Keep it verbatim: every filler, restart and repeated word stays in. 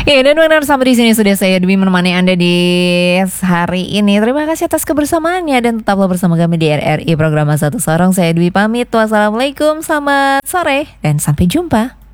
Ya, dan benar sampai di sini sudah saya Dwi menemani Anda di hari ini. Terima kasih atas kebersamaannya dan tetaplah bersama kami di R R I Program Satu Sorong. Saya Dwi pamit. Wassalamualaikum, selamat sore dan sampai jumpa.